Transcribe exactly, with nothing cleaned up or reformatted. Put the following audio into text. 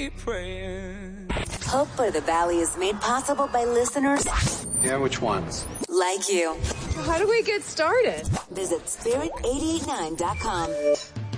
keep praying. Hope for the Valley is made possible by listeners Yeah, which ones? like you. How do we get started? Visit spirit eight eight nine dot com.